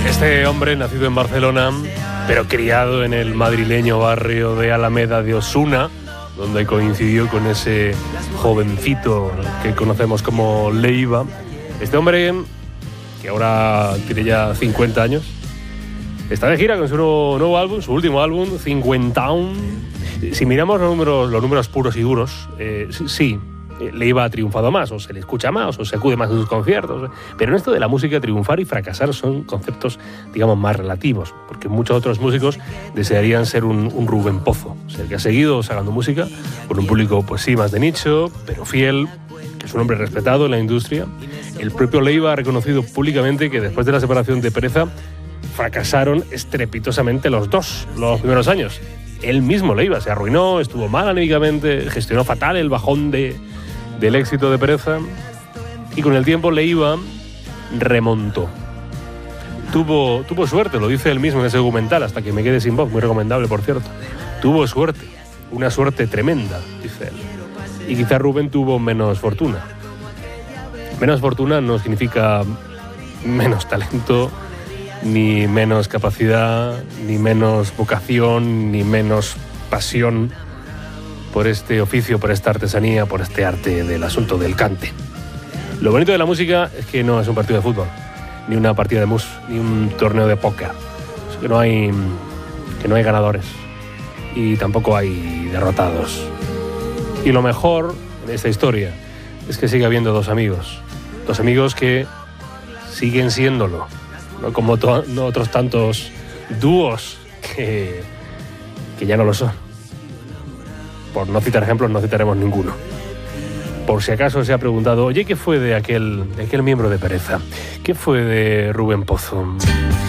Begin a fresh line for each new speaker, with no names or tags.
Este hombre, nacido en Barcelona, pero criado en el madrileño barrio de Alameda de Osuna, donde coincidió con ese jovencito que conocemos como Leiva. Este hombre, que ahora tiene ya 50 años, está de gira con su nuevo álbum, su último álbum, 51. Si miramos los números puros y duros, sí, Leiva ha triunfado más, o se le escucha más, o se acude más a sus conciertos. Pero en esto de la música, triunfar y fracasar son conceptos, digamos, más relativos, porque muchos otros músicos desearían ser un Rubén Pozo, o sea, que ha seguido sacando música con un público, pues sí, más de nicho, pero fiel, que es un hombre respetado en la industria. El propio Leiva ha reconocido públicamente que después de la separación de Pereza, fracasaron estrepitosamente los primeros años. Él mismo, Leiva, se arruinó, estuvo mal anímicamente, gestionó fatal el bajón del éxito de Pereza, y con el tiempo Leiva remontó. Tuvo suerte, lo dice él mismo en ese documental, Hasta que me quede sin voz, muy recomendable, por cierto. Tuvo suerte, una suerte tremenda, dice él. Y quizá Rubén tuvo menos fortuna. Menos fortuna no significa menos talento, ni menos capacidad, ni menos vocación, ni menos pasión por este oficio, por esta artesanía, por este arte del asunto del cante. Lo bonito de la música es que no es un partido de fútbol, ni una partida de mus, ni un torneo de póker. Es que no hay ganadores y tampoco hay derrotados. Y lo mejor de esta historia es que sigue habiendo dos amigos que siguen siéndolo, no como otros tantos dúos que ya no lo son. Por no citar ejemplos, no citaremos ninguno. Por si acaso se ha preguntado, oye, ¿qué fue de aquel miembro de Pereza? ¿Qué fue de Rubén Pozo?